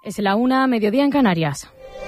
Es la 1, mediodía en Canarias.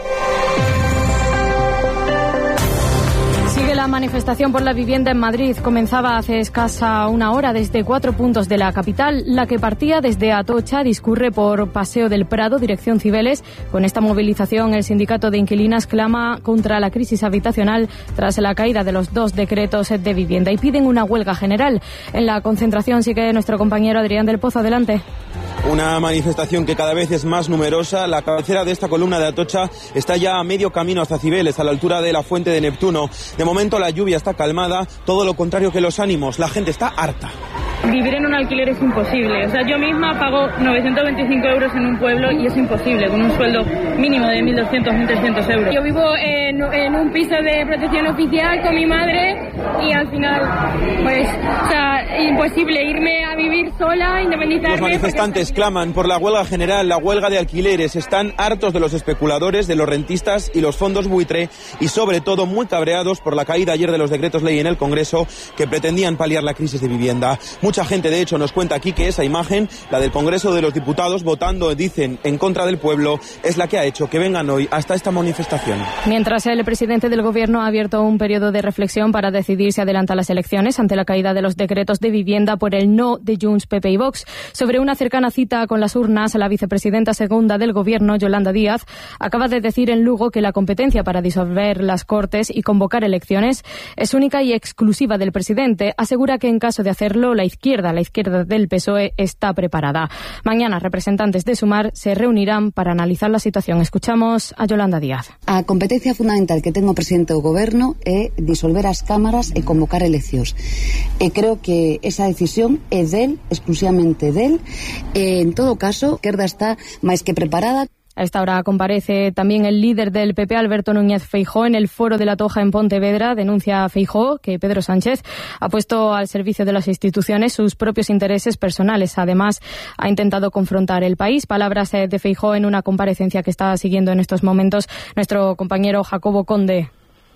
Sigue la manifestación por la vivienda en Madrid. Comenzaba hace escasa una hora desde 4 puntos de la capital. La que partía desde Atocha discurre por Paseo del Prado, dirección Cibeles. Con esta movilización, el sindicato de inquilinas clama contra la crisis habitacional tras la caída de los 2 decretos de vivienda y piden una huelga general. En la concentración sigue nuestro compañero Adrián del Pozo. Adelante. Una manifestación que cada vez es más numerosa. La cabecera de esta columna de Atocha está ya a medio camino hacia Cibeles, a la altura de la Fuente de Neptuno. De momento la lluvia está calmada, todo lo contrario que los ánimos. La gente está harta. Vivir en un alquiler es imposible. O sea, yo misma pago 925 euros en un pueblo y es imposible, con un sueldo mínimo de 1.200, 1.300 euros. Yo vivo en un piso de protección oficial con mi madre y al final, pues, o sea, imposible irme a vivir sola, independizarme. Los manifestantes claman por la huelga general, la huelga de alquileres. Están hartos de los especuladores, de los rentistas y los fondos buitre y sobre todo muy cabreados por la caída ayer de los decretos ley en el Congreso que pretendían paliar la crisis de vivienda. Mucha gente, de hecho, nos cuenta aquí que esa imagen, la del Congreso de los Diputados votando, dicen, en contra del pueblo, es la que ha hecho que vengan hoy hasta esta manifestación. Mientras el presidente del Gobierno ha abierto un periodo de reflexión para decidir si adelanta las elecciones ante la caída de los decretos de vivienda por el no de Junts, PP y Vox. Sobre una cercana cita con las urnas, la vicepresidenta segunda del Gobierno, Yolanda Díaz, acaba de decir en Lugo que la competencia para disolver las Cortes y convocar elecciones es única y exclusiva del presidente. Asegura que en caso de hacerlo, la izquierda del PSOE está preparada. Mañana representantes de Sumar se reunirán para analizar la situación. Escuchamos a Yolanda Díaz. A competencia fundamental que ten o presidente do Goberno é disolver as cámaras e convocar eleccións. E creo que esa decisión é del, exclusivamente del. En todo caso, a izquierda está máis que preparada. A esta hora comparece también el líder del PP, Alberto Núñez Feijóo, en el Foro de la Toja en Pontevedra. Denuncia Feijóo que Pedro Sánchez ha puesto al servicio de las instituciones sus propios intereses personales. Además, ha intentado confrontar el país. Palabras de Feijóo en una comparecencia que está siguiendo en estos momentos nuestro compañero Jacobo Conde.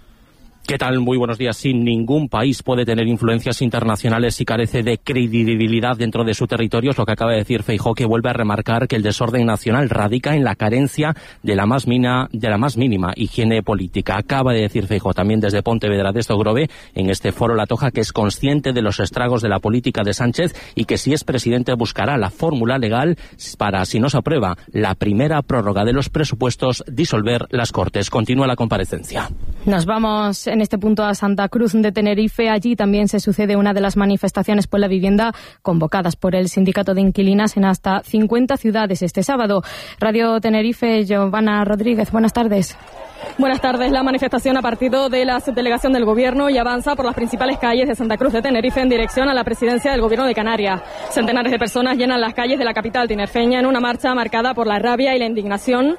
¿Qué tal? Muy buenos días. Sí, ningún país puede tener influencias internacionales si carece de credibilidad dentro de su territorio. Es lo que acaba de decir Feijóo, que vuelve a remarcar que el desorden nacional radica en la carencia de la más mínima higiene política. Acaba de decir Feijóo también desde Pontevedra de Estogrove, en este foro La Toja, que es consciente de los estragos de la política de Sánchez y que si es presidente buscará la fórmula legal para, si no se aprueba la primera prórroga de los presupuestos, disolver las Cortes. Continúa la comparecencia. Nos vamos en este punto a Santa Cruz de Tenerife. Allí también se sucede una de las manifestaciones por la vivienda convocadas por el sindicato de inquilinas en hasta 50 ciudades este sábado. Radio Tenerife, Giovanna Rodríguez, buenas tardes. Buenas tardes. La manifestación ha partido de la subdelegación del Gobierno y avanza por las principales calles de Santa Cruz de Tenerife en dirección a la presidencia del Gobierno de Canarias. Centenares de personas llenan las calles de la capital tinerfeña en una marcha marcada por la rabia y la indignación.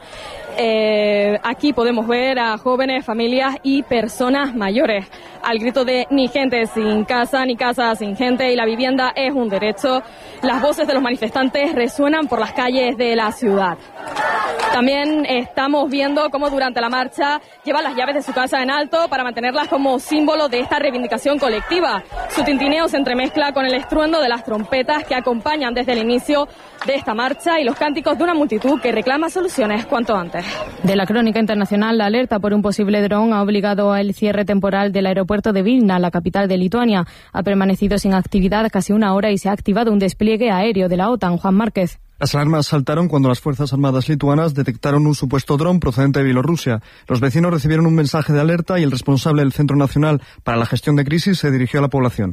Aquí podemos ver a jóvenes, familias y personas mayores al grito de ni gente sin casa, ni casa sin gente, y la vivienda es un derecho. Las voces de los manifestantes resuenan por las calles de la ciudad. También estamos viendo cómo durante la marcha llevan las llaves de su casa en alto para mantenerlas como símbolo de esta reivindicación colectiva. Su tintineo se entremezcla con el estruendo de las trompetas que acompañan desde el inicio de esta marcha y los cánticos de una multitud que reclama soluciones cuanto antes. De la crónica internacional, la alerta por un posible dron ha obligado al cierre temporal del aeropuerto de Vilna, la capital de Lituania. Ha permanecido sin actividad casi una hora y se ha activado un despliegue aéreo de la OTAN. Juan Márquez. Las alarmas saltaron cuando las Fuerzas Armadas lituanas detectaron un supuesto dron procedente de Bielorrusia. Los vecinos recibieron un mensaje de alerta y el responsable del Centro Nacional para la Gestión de Crisis se dirigió a la población.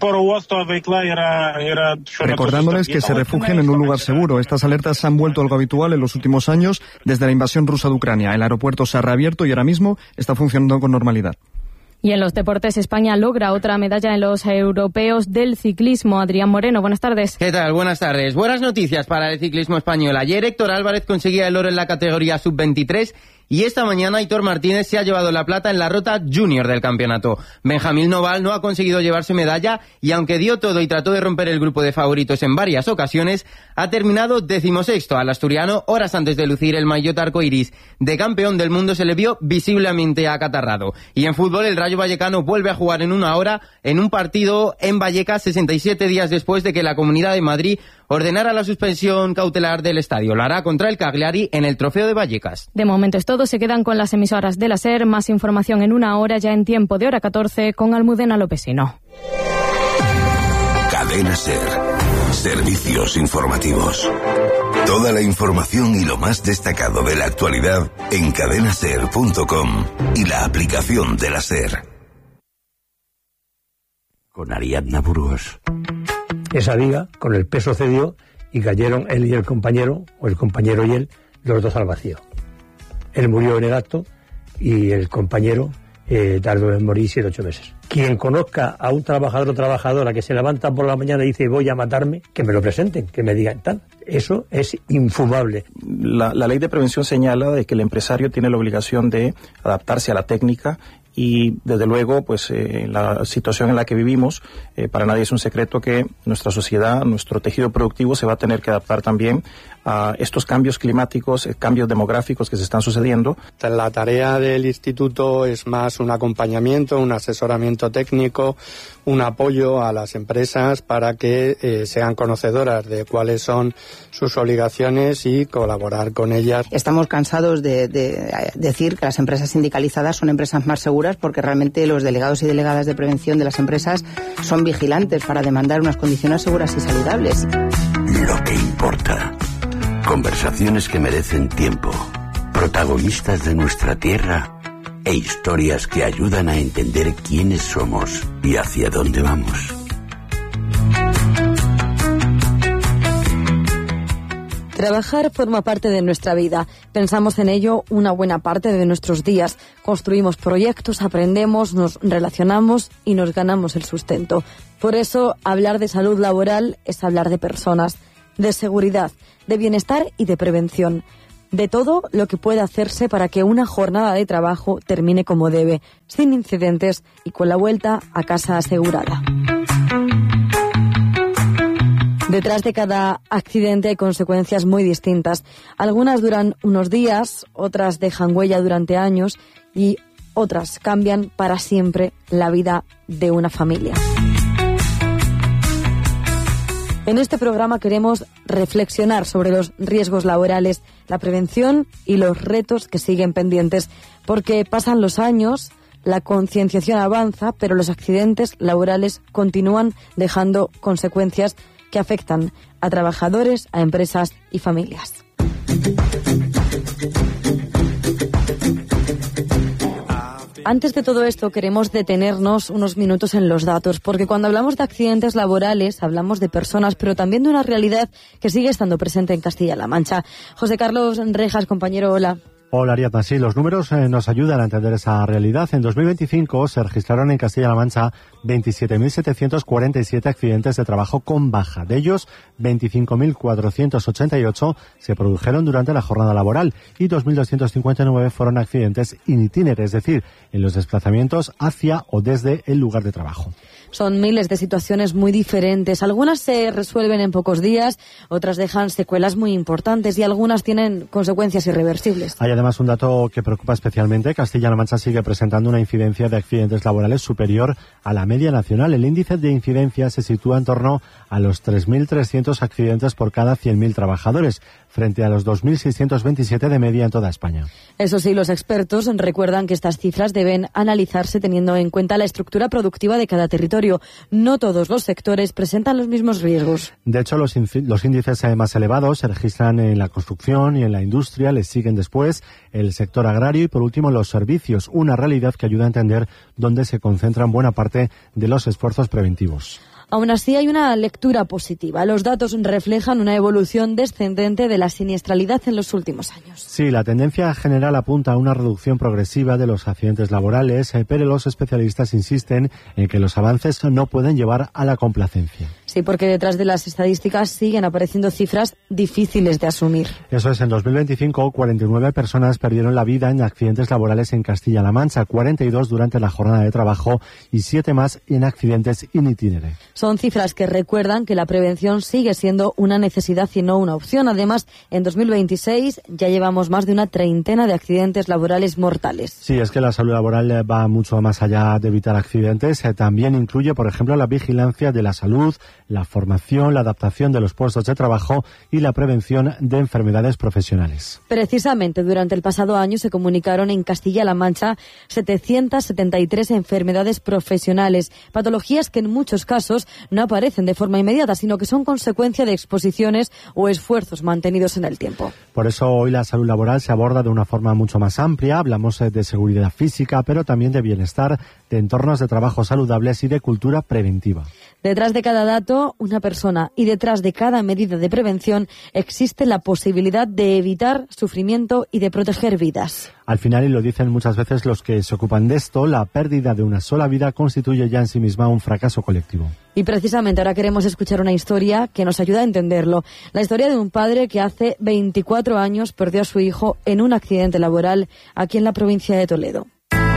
Recordándoles que se refugien en un lugar seguro. Estas alertas se han vuelto algo habitual en los últimos años desde la invasión rusa de Ucrania. El aeropuerto se ha reabierto y ahora mismo está funcionando con normalidad. Y en los deportes, España logra otra medalla en los europeos del ciclismo. Adrián Moreno, buenas tardes. ¿Qué tal? Buenas tardes. Buenas noticias para el ciclismo español. Ayer Héctor Álvarez conseguía el oro en la categoría sub-23 y esta mañana Aitor Martínez se ha llevado la plata en la ruta junior del campeonato. Benjamín Noval no ha conseguido llevarse medalla y aunque dio todo y trató de romper el grupo de favoritos en varias ocasiones, ha terminado 16º. Al asturiano, horas antes de lucir el maillot arcoiris de campeón del mundo, se le vio visiblemente acatarrado. Y en fútbol, el Rayo Vallecano vuelve a jugar en una hora en un partido en Vallecas 67 días después de que la Comunidad de Madrid ordenara la suspensión cautelar del estadio. Lo hará contra el Cagliari en el Trofeo de Vallecas. De momento es todo. Se quedan con las emisoras de la SER. Más información en una hora, ya en tiempo de hora 14, con Almudena Lopesino. Cadena SER. Servicios informativos. Toda la información y lo más destacado de la actualidad en cadenaser.com y la aplicación de la SER. Con Ariadna Burgos. Esa viga, con el peso cedió y cayeron él y el compañero, o el compañero y él, los dos al vacío. Él murió en el acto y el compañero tardó en morir 7 u 8 meses. Quien conozca a un trabajador o trabajadora que se levanta por la mañana y dice voy a matarme, que me lo presenten, que me digan tal. Eso es infumable. La ley de prevención señala de que el empresario tiene la obligación de adaptarse a la técnica y desde luego pues la situación en la que vivimos, para nadie es un secreto que nuestra sociedad, nuestro tejido productivo se va a tener que adaptar también a estos cambios climáticos, cambios demográficos que se están sucediendo. La tarea del instituto es más un acompañamiento, un asesoramiento técnico, un apoyo a las empresas para que sean conocedoras de cuáles son sus obligaciones y colaborar con ellas. Estamos cansados de decir que las empresas sindicalizadas son empresas más seguras porque realmente los delegados y delegadas de prevención de las empresas son vigilantes para demandar unas condiciones seguras y saludables. Lo que importa. Conversaciones que merecen tiempo. Protagonistas de nuestra tierra e historias que ayudan a entender quiénes somos y hacia dónde vamos. Trabajar forma parte de nuestra vida. Pensamos en ello una buena parte de nuestros días. Construimos proyectos, aprendemos, nos relacionamos y nos ganamos el sustento. Por eso, hablar de salud laboral es hablar de personas, de seguridad, de bienestar y de prevención. De todo lo que puede hacerse para que una jornada de trabajo termine como debe, sin incidentes y con la vuelta a casa asegurada. Detrás de cada accidente hay consecuencias muy distintas. Algunas duran unos días, otras dejan huella durante años y otras cambian para siempre la vida de una familia. En este programa queremos reflexionar sobre los riesgos laborales, la prevención y los retos que siguen pendientes, porque pasan los años, la concienciación avanza, pero los accidentes laborales continúan dejando consecuencias que afectan a trabajadores, a empresas y familias. Antes de todo esto, queremos detenernos unos minutos en los datos, porque cuando hablamos de accidentes laborales, hablamos de personas, pero también de una realidad que sigue estando presente en Castilla-La Mancha. José Carlos Rejas, compañero, hola. Hola, Ariadna. Sí, los números nos ayudan a entender esa realidad. En 2025 se registraron en Castilla-La Mancha 27.747 accidentes de trabajo con baja. De ellos, 25.488 se produjeron durante la jornada laboral y 2.259 fueron accidentes in itinere, es decir, en los desplazamientos hacia o desde el lugar de trabajo. Son miles de situaciones muy diferentes. Algunas se resuelven en pocos días, otras dejan secuelas muy importantes y algunas tienen consecuencias irreversibles. Hay además un dato que preocupa especialmente. Castilla-La Mancha sigue presentando una incidencia de accidentes laborales superior a la media nacional. El índice de incidencia se sitúa en torno a los 3.300 accidentes por cada 100.000 trabajadores, frente a los 2.627 de media en toda España. Eso sí, los expertos recuerdan que estas cifras deben analizarse teniendo en cuenta la estructura productiva de cada territorio. No todos los sectores presentan los mismos riesgos. De hecho, los índices más elevados se registran en la construcción y en la industria, les siguen después el sector agrario y por último los servicios, una realidad que ayuda a entender dónde se concentran buena parte de los esfuerzos preventivos. Aún así, hay una lectura positiva. Los datos reflejan una evolución descendente de la siniestralidad en los últimos años. Sí, la tendencia general apunta a una reducción progresiva de los accidentes laborales, pero los especialistas insisten en que los avances no pueden llevar a la complacencia. Sí, porque detrás de las estadísticas siguen apareciendo cifras difíciles de asumir. Eso es, en 2025, 49 personas perdieron la vida en accidentes laborales en Castilla-La Mancha, 42 durante la jornada de trabajo y 7 más en accidentes in itinere. Son cifras que recuerdan que la prevención sigue siendo una necesidad y no una opción. Además, en 2026 ya llevamos más de una treintena de accidentes laborales mortales. Sí, es que la salud laboral va mucho más allá de evitar accidentes. También incluye, por ejemplo, la vigilancia de la salud, la formación, la adaptación de los puestos de trabajo y la prevención de enfermedades profesionales. Precisamente durante el pasado año se comunicaron en Castilla-La Mancha 773 enfermedades profesionales, patologías que en muchos casos no aparecen de forma inmediata, sino que son consecuencia de exposiciones o esfuerzos mantenidos en el tiempo. Por eso hoy la salud laboral se aborda de una forma mucho más amplia. Hablamos de seguridad física, pero también de bienestar, de entornos de trabajo saludables y de cultura preventiva. Detrás de cada dato, una persona, y detrás de cada medida de prevención existe la posibilidad de evitar sufrimiento y de proteger vidas. Al final, y lo dicen muchas veces los que se ocupan de esto, la pérdida de una sola vida constituye ya en sí misma un fracaso colectivo. Y precisamente ahora queremos escuchar una historia que nos ayuda a entenderlo. La historia de un padre que hace 24 años perdió a su hijo en un accidente laboral aquí en la provincia de Toledo.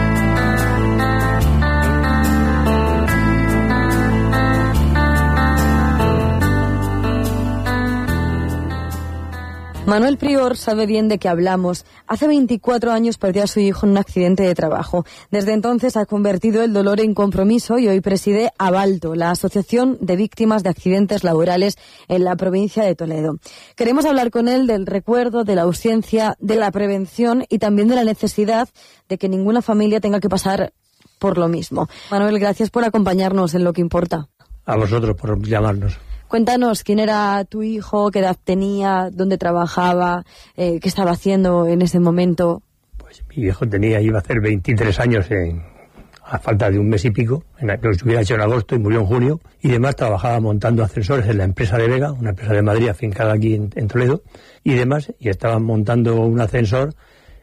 Manuel Prior sabe bien de qué hablamos. Hace 24 años perdió a su hijo en un accidente de trabajo. Desde entonces ha convertido el dolor en compromiso y hoy preside Abalto, la Asociación de Víctimas de Accidentes Laborales en la provincia de Toledo. Queremos hablar con él del recuerdo, de la ausencia, de la prevención y también de la necesidad de que ninguna familia tenga que pasar por lo mismo. Manuel, gracias por acompañarnos en Lo que Importa. A vosotros por llamarnos. Cuéntanos, ¿quién era tu hijo? ¿Qué edad tenía? ¿Dónde trabajaba? ¿Qué estaba haciendo en ese momento? Pues mi hijo iba a hacer 23 años a falta de un mes y pico. Lo hubiera hecho en agosto y murió en junio. Y demás trabajaba montando ascensores en la empresa de Vega, una empresa de Madrid afincada aquí en Toledo. Y demás, y estaban montando un ascensor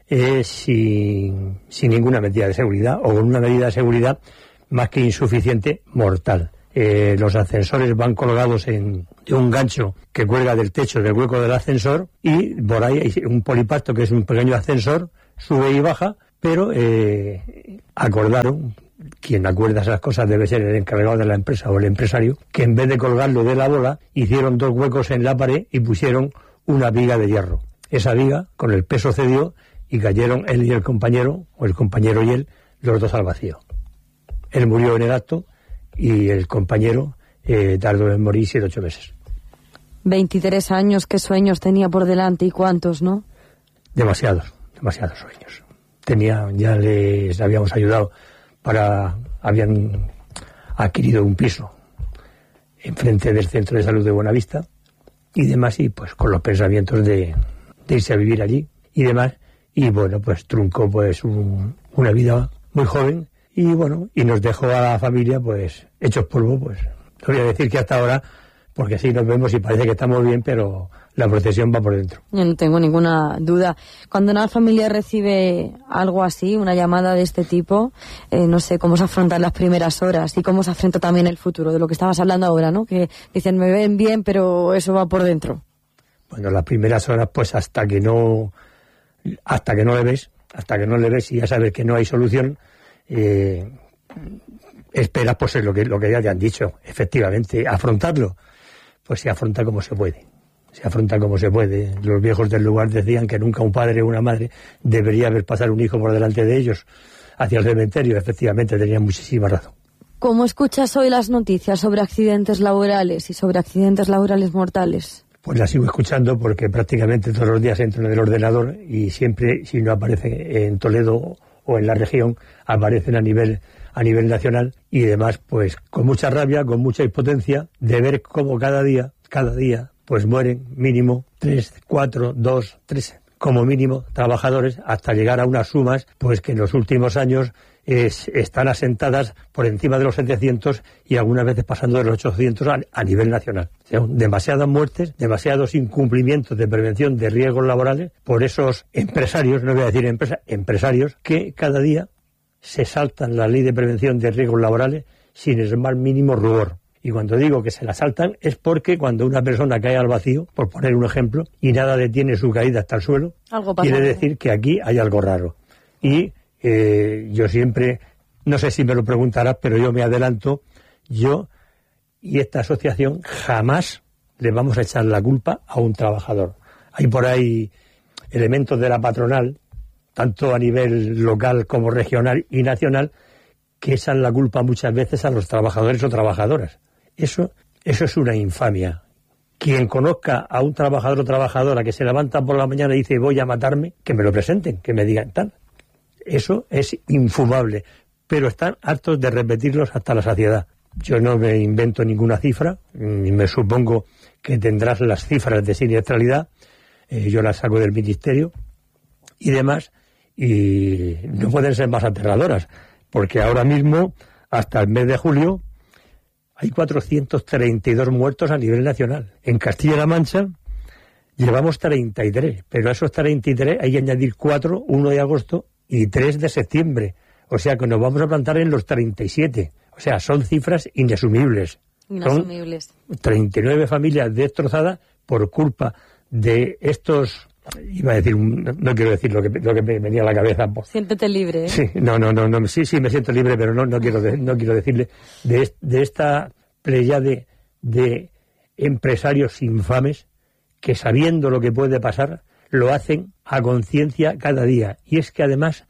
sin ninguna medida de seguridad, o con una medida de seguridad más que insuficiente, mortal. Los ascensores van colgados de un gancho que cuelga del techo del hueco del ascensor, y por ahí hay un polipasto que es un pequeño ascensor, sube y baja, pero acordaron, quien acuerda esas cosas debe ser el encargado de la empresa o el empresario, que en vez de colgarlo de la bola, hicieron 2 huecos en la pared y pusieron una viga de hierro. Esa viga, con el peso cedió y cayeron él y el compañero, o el compañero y él, los dos al vacío. Él murió en el acto y el compañero tardó en morir 7 u 8 meses. 23 años, ¿qué sueños tenía por delante y cuántos, no? Demasiados sueños. Ya les habíamos ayudado habían adquirido un piso enfrente del Centro de Salud de Buenavista y demás, y pues con los pensamientos de irse a vivir allí y demás, y bueno, pues truncó pues una vida muy joven. Y bueno, y nos dejó a la familia pues hechos polvo, pues no voy a decir que hasta ahora, porque sí nos vemos y parece que estamos bien, pero la procesión va por dentro. Yo no tengo ninguna duda. Cuando una familia recibe algo así, una llamada de este tipo, no sé cómo se afrontan las primeras horas y cómo se afronta también el futuro, de lo que estabas hablando ahora, ¿no? Que dicen, me ven bien, pero eso va por dentro. Bueno, las primeras horas, pues hasta que no le ves y ya sabes que no hay solución, esperas pues lo que ya te han dicho, efectivamente, afrontarlo, pues se afronta como se puede. Los viejos del lugar decían que nunca un padre o una madre debería ver pasar un hijo por delante de ellos hacia el cementerio. Efectivamente, tenían muchísima razón. ¿Cómo escuchas hoy las noticias sobre accidentes laborales y sobre accidentes laborales mortales? Pues las sigo escuchando porque prácticamente todos los días entro en el ordenador y siempre, si no aparece en Toledo o en la región, aparecen a nivel nacional, y además pues con mucha rabia, con mucha impotencia de ver cómo cada día pues mueren mínimo 3, 4, 2, 3 como mínimo trabajadores, hasta llegar a unas sumas pues que en los últimos años están asentadas por encima de los 700 y algunas veces pasando de los 800 a nivel nacional. O sea, demasiadas muertes, demasiados incumplimientos de prevención de riesgos laborales por esos empresarios, no voy a decir empresarios, que cada día se saltan la ley de prevención de riesgos laborales sin el más mínimo rubor. Y cuando digo que se la saltan es porque cuando una persona cae al vacío, por poner un ejemplo, y nada detiene su caída hasta el suelo, quiere decir que aquí hay algo raro. Y yo siempre, no sé si me lo preguntarás, pero yo me adelanto, yo y esta asociación jamás le vamos a echar la culpa a un trabajador. Hay por ahí elementos de la patronal, tanto a nivel local como regional y nacional, que echan la culpa muchas veces a los trabajadores o trabajadoras. Eso es una infamia. Quien conozca a un trabajador o trabajadora que se levanta por la mañana y dice voy a matarme, que me lo presenten, que me digan tal. Eso es infumable, pero están hartos de repetirlos hasta la saciedad. Yo no me invento ninguna cifra, ni me supongo que tendrás las cifras de siniestralidad, yo las saco del ministerio y demás, y no pueden ser más aterradoras, porque ahora mismo, hasta el mes de julio, hay 432 muertos a nivel nacional. En Castilla-La Mancha llevamos 33, pero a esos 33 hay que añadir 4, 1 de agosto y 3 de septiembre. O sea que nos vamos a plantar en los 37. O sea, son cifras inasumibles. Inasumibles. Son 39 familias destrozadas por culpa de estos... Iba a decir, no quiero decir lo que me venía a la cabeza. Siéntete libre, ¿eh? Sí, no, sí, me siento libre, pero no quiero decirle de esta pléyade de empresarios infames que, sabiendo lo que puede pasar, lo hacen a conciencia cada día. Y es que además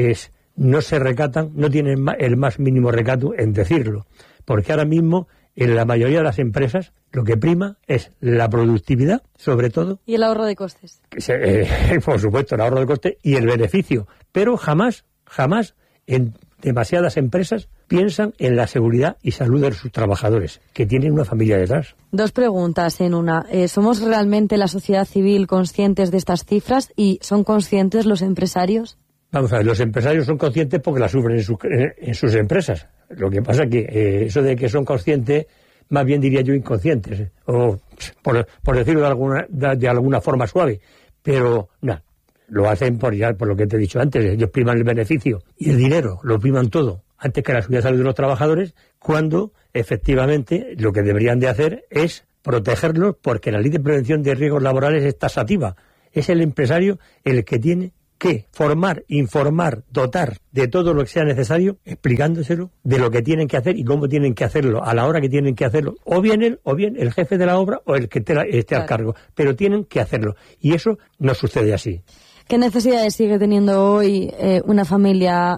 no se recatan, no tienen el más mínimo recato en decirlo, porque ahora mismo en la mayoría de las empresas lo que prima es la productividad, sobre todo. Y el ahorro de costes. Por supuesto, el ahorro de costes y el beneficio. Pero jamás en demasiadas empresas piensan en la seguridad y salud de sus trabajadores, que tienen una familia detrás. 2 preguntas en una. ¿Somos realmente la sociedad civil conscientes de estas cifras y son conscientes los empresarios? Vamos a ver, los empresarios son conscientes porque la sufren en sus empresas. Lo que pasa es que eso de que son conscientes, más bien diría yo inconscientes, o por decirlo de alguna forma suave, pero no, lo hacen por lo que te he dicho antes. Ellos priman el beneficio y el dinero, lo priman todo, antes que la seguridad y salud de los trabajadores, cuando efectivamente lo que deberían de hacer es protegerlos, porque la ley de prevención de riesgos laborales es taxativa. Es el empresario el que tiene que formar, informar, dotar de todo lo que sea necesario, explicándoselo de lo que tienen que hacer y cómo tienen que hacerlo, a la hora que tienen que hacerlo, o bien el jefe de la obra o el que esté al cargo, pero tienen que hacerlo, y eso no sucede así. ¿Qué necesidades sigue teniendo hoy una familia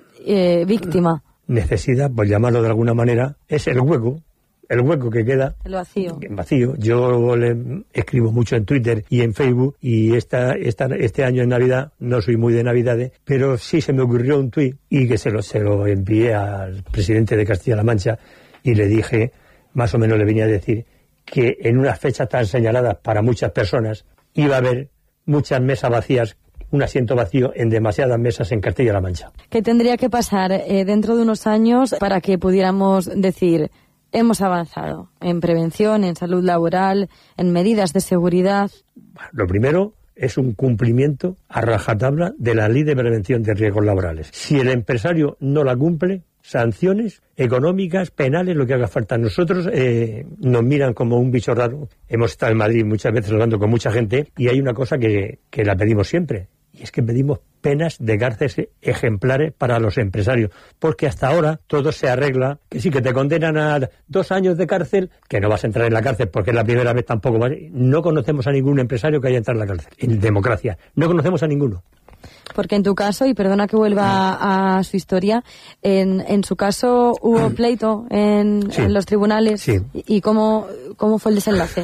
víctima? Necesidad, por llamarlo de alguna manera, es el hueco que queda. El vacío. Vacío. Yo le escribo mucho en Twitter y en Facebook, y este año en Navidad, no soy muy de Navidades, pero sí se me ocurrió un tuit y que se lo envié al presidente de Castilla-La Mancha y le dije, más o menos le venía a decir, que en unas fechas tan señaladas para muchas personas iba a haber muchas mesas vacías, un asiento vacío en demasiadas mesas en Castilla-La Mancha. ¿Qué tendría que pasar dentro de unos años para que pudiéramos decir hemos avanzado en prevención, en salud laboral, en medidas de seguridad? Lo primero es un cumplimiento a rajatabla de la ley de prevención de riesgos laborales. Si el empresario no la cumple, sanciones económicas, penales, lo que haga falta. Nosotros nos miran como un bicho raro. Hemos estado en Madrid muchas veces hablando con mucha gente y hay una cosa que la pedimos siempre, y es que pedimos penas de cárcel ejemplares para los empresarios, porque hasta ahora todo se arregla, que sí, que te condenan a 2 años de cárcel, que no vas a entrar en la cárcel porque es la primera vez tampoco. No conocemos a ningún empresario que haya entrado en la cárcel, en democracia, no conocemos a ninguno. Porque en tu caso, y perdona que vuelva a su historia, en su caso hubo pleito en los tribunales. Sí. ¿Y cómo fue el desenlace?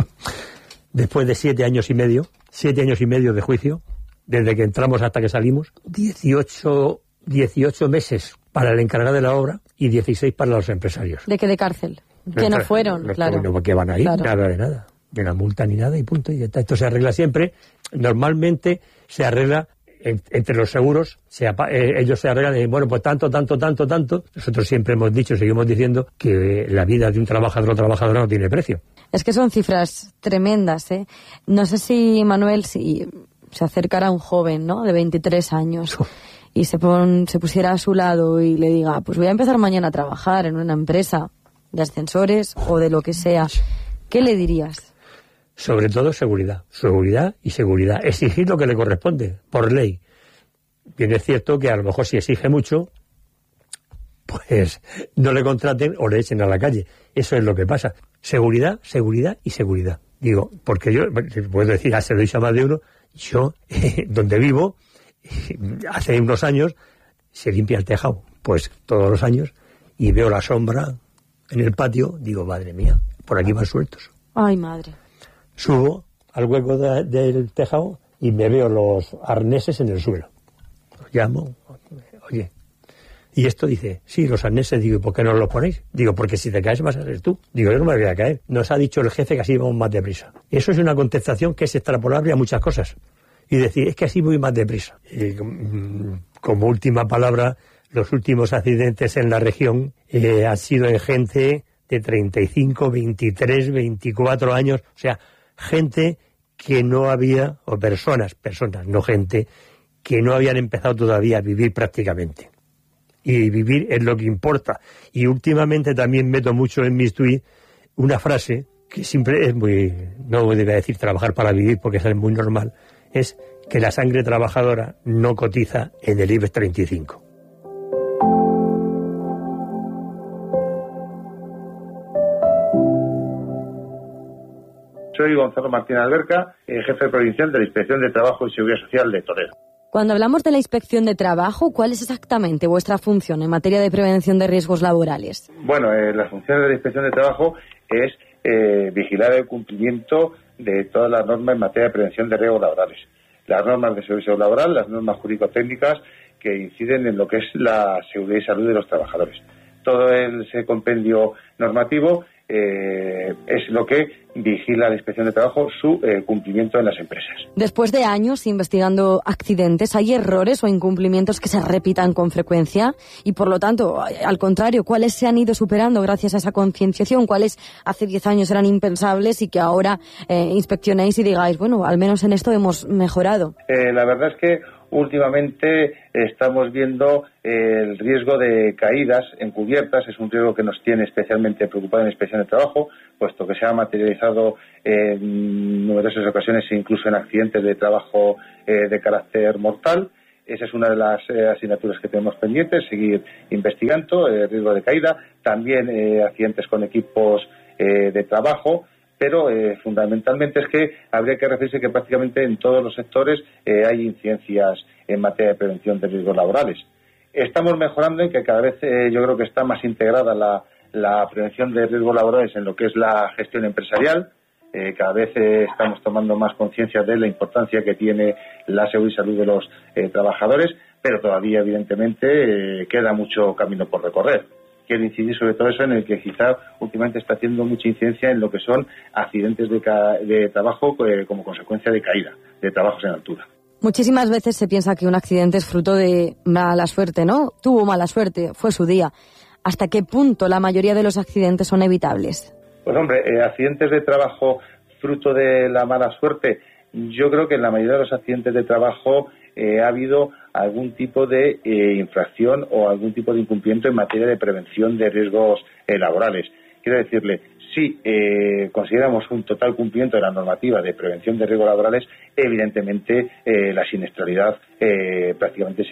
Después de 7 años y medio de juicio, desde que entramos hasta que salimos, 18 meses para el encargado de la obra y 16 para los empresarios. ¿De qué? ¿De cárcel? Que no fueron, claro. No, porque van a ir, claro. Nada de nada. Ni la multa ni nada y punto. Y esto se arregla siempre. Normalmente se arregla entre los seguros. Ellos se arreglan de, bueno, pues tanto. Nosotros siempre hemos dicho, seguimos diciendo, que la vida de un trabajador o trabajadora no tiene precio. Es que son cifras tremendas, ¿eh? No sé si, Manuel, si se acercara a un joven, ¿no?, de 23 años y se pusiera a su lado y le diga, pues voy a empezar mañana a trabajar en una empresa de ascensores o de lo que sea, ¿qué le dirías? Sobre todo seguridad y seguridad. Exigir lo que le corresponde, por ley. Bien, es cierto que a lo mejor si exige mucho, pues no le contraten o le echen a la calle. Eso es lo que pasa. Seguridad, seguridad y seguridad. Digo, porque yo, puedo decir, se lo he dicho a más de uno, yo, donde vivo, hace unos años, se limpia el tejado, pues todos los años, y veo la sombra en el patio, digo, madre mía, por aquí van sueltos. Ay, madre. Subo al hueco del tejado y me veo los arneses en el suelo. Los llamo, oye, y esto dice, sí, los arneses, digo, ¿y por qué no los ponéis? Digo, porque si te caes vas a ser tú. Digo, yo no me voy a caer. Nos ha dicho el jefe que así vamos más deprisa. Eso es una contestación que es extrapolable a muchas cosas. Y decir, es que así voy más deprisa. Y, como última palabra, los últimos accidentes en la región han sido en gente de 35, 23, 24 años. O sea, gente que no había, o personas, no gente, que no habían empezado todavía a vivir prácticamente. Y vivir es lo que importa. Y últimamente también meto mucho en mis tweets una frase que siempre es muy, no debe decir trabajar para vivir porque es muy normal, es que la sangre trabajadora no cotiza en el IBEX 35. Soy Gonzalo Martín Alberca, jefe provincial de la Inspección de Trabajo y Seguridad Social de Toledo. Cuando hablamos de la Inspección de Trabajo, ¿cuál es exactamente vuestra función en materia de prevención de riesgos laborales? Bueno, la función de la Inspección de Trabajo es vigilar el cumplimiento de todas las normas en materia de prevención de riesgos laborales. Las normas de seguridad laboral, las normas jurídico-técnicas que inciden en lo que es la seguridad y salud de los trabajadores. Todo ese compendio normativo es lo que vigila la Inspección de Trabajo, su cumplimiento en las empresas. Después de años investigando accidentes, ¿hay errores o incumplimientos que se repitan con frecuencia? Y por lo tanto, al contrario, ¿cuáles se han ido superando gracias a esa concienciación? ¿Cuáles hace 10 años eran impensables y que ahora inspeccionéis y digáis, bueno, al menos en esto hemos mejorado? La verdad es que últimamente estamos viendo el riesgo de caídas encubiertas. Es un riesgo que nos tiene especialmente preocupado en la Inspección de Trabajo, puesto que se ha materializado en numerosas ocasiones, incluso en accidentes de trabajo de carácter mortal. Esa es una de las asignaturas que tenemos pendientes, seguir investigando el riesgo de caída, también accidentes con equipos de trabajo. Pero fundamentalmente es que habría que referirse que prácticamente en todos los sectores hay incidencias en materia de prevención de riesgos laborales. Estamos mejorando en que cada vez yo creo que está más integrada la prevención de riesgos laborales en lo que es la gestión empresarial. Cada vez estamos tomando más conciencia de la importancia que tiene la seguridad y salud de los trabajadores, pero todavía evidentemente queda mucho camino por recorrer. Quiero incidir sobre todo eso en el que quizá últimamente está haciendo mucha incidencia en lo que son accidentes de trabajo como consecuencia de caída, de trabajos en altura. Muchísimas veces se piensa que un accidente es fruto de mala suerte, ¿no? Tuvo mala suerte, fue su día. ¿Hasta qué punto la mayoría de los accidentes son evitables? Pues hombre, accidentes de trabajo fruto de la mala suerte, yo creo que en la mayoría de los accidentes de trabajo ha habido algún tipo de infracción o algún tipo de incumplimiento en materia de prevención de riesgos laborales. Quiero decirle, si consideramos un total cumplimiento de la normativa de prevención de riesgos laborales, evidentemente la siniestralidad prácticamente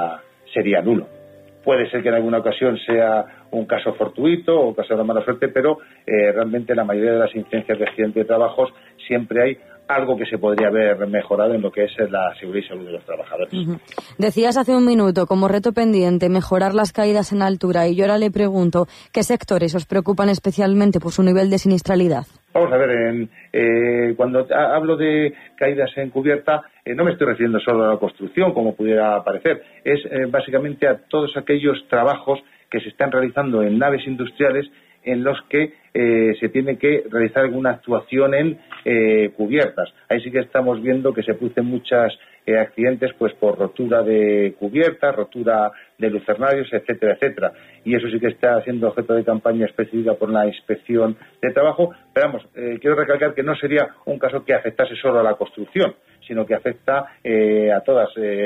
sería nulo. Puede ser que en alguna ocasión sea un caso fortuito o caso de mala suerte, pero realmente la mayoría de las incidencias de accidentes de trabajos siempre hay algo que se podría haber mejorado en lo que es la seguridad y salud de los trabajadores. Uh-huh. Decías hace un minuto, como reto pendiente, mejorar las caídas en altura, y yo ahora le pregunto, ¿qué sectores os preocupan especialmente por su nivel de siniestralidad? Vamos a ver, cuando hablo de caídas en cubierta, no me estoy refiriendo solo a la construcción, como pudiera parecer, es básicamente a todos aquellos trabajos que se están realizando en naves industriales en los que se tiene que realizar alguna actuación en cubiertas. Ahí sí que estamos viendo que se producen muchos accidentes pues por rotura de cubiertas, rotura de lucernarios, etcétera, etcétera. Y eso sí que está siendo objeto de campaña específica por la Inspección de Trabajo. Pero vamos, quiero recalcar que no sería un caso que afectase solo a la construcción, sino que afecta a todas,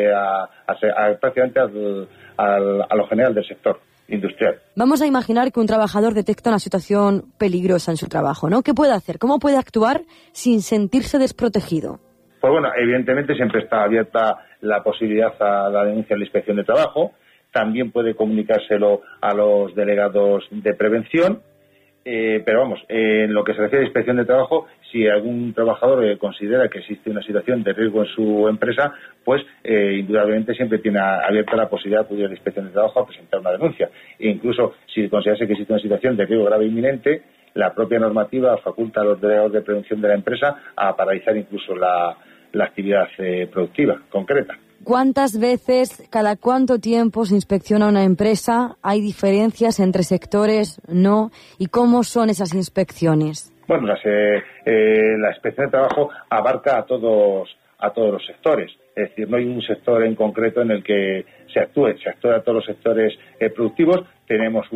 prácticamente a lo general del sector industrial. Vamos a imaginar que un trabajador detecta una situación peligrosa en su trabajo, ¿no? ¿Qué puede hacer? ¿Cómo puede actuar sin sentirse desprotegido? Pues bueno, evidentemente siempre está abierta la posibilidad a la denuncia de la Inspección de Trabajo. también puede comunicárselo a los delegados de prevención. Pero vamos, en lo que se refiere a inspección de trabajo, si algún trabajador considera que existe una situación de riesgo en su empresa, pues indudablemente siempre tiene abierta la posibilidad de acudir a la inspección de trabajo a presentar una denuncia. E incluso si considerase que existe una situación de riesgo grave e inminente, la propia normativa faculta a los delegados de prevención de la empresa a paralizar incluso la actividad productiva concreta. ¿Cuántas veces, cada cuánto tiempo se inspecciona una empresa? ¿Hay diferencias entre sectores? ¿No? ¿Y cómo son esas inspecciones? Bueno, la inspección de trabajo abarca a todos los sectores. Es decir, no hay un sector en concreto en el que se actúa a todos los sectores productivos. Tenemos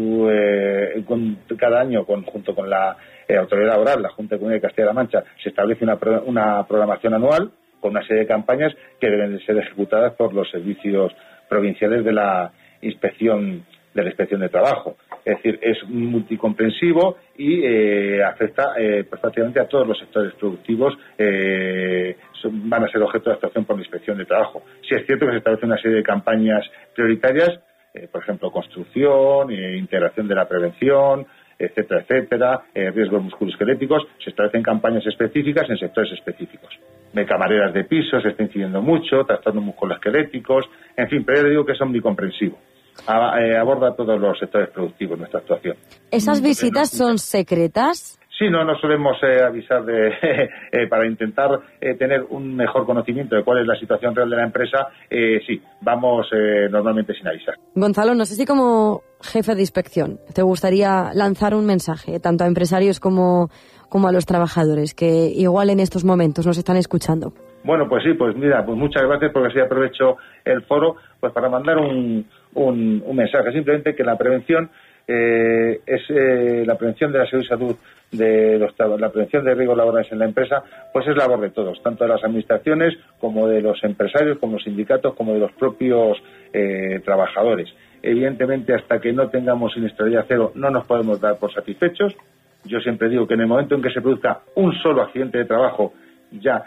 cada año, junto con la Autoridad Laboral, la Junta de Comunidad de Castilla-La Mancha, se establece una programación anual con una serie de campañas que deben de ser ejecutadas por los servicios provinciales de la inspección de trabajo. Es decir, es multicomprensivo y afecta prácticamente a todos los sectores productivos. Van a ser objeto de actuación por la inspección de trabajo. Sí es cierto que se establece una serie de campañas prioritarias, por ejemplo, construcción, integración de la prevención, etcétera, etcétera, riesgos musculoesqueléticos. Se establecen campañas específicas en sectores específicos. Camareras de pisos se está incidiendo mucho, trastornos musculoesqueléticos, en fin, pero yo le digo que es omnicomprensivo. Aborda todos los sectores productivos nuestra actuación. ¿Esas visitas son secretas? Sí, no solemos avisar para intentar tener un mejor conocimiento de cuál es la situación real de la empresa. Sí, vamos normalmente sin avisar. Gonzalo, no sé si como jefe de inspección te gustaría lanzar un mensaje tanto a empresarios como a los trabajadores que igual en estos momentos nos están escuchando. Bueno, pues sí, pues mira, pues muchas gracias, porque así aprovecho el foro pues para mandar un mensaje. Simplemente que la prevención es la prevención de la salud y salud la prevención de riesgos laborales en la empresa, pues es labor de todos, tanto de las administraciones como de los empresarios, como los sindicatos, como de los propios trabajadores. Evidentemente, hasta que no tengamos siniestralidad cero, no nos podemos dar por satisfechos. Yo siempre digo que en el momento en que se produzca un solo accidente de trabajo, ya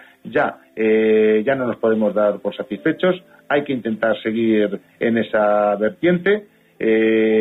no nos podemos dar por satisfechos. Hay que intentar seguir en esa vertiente.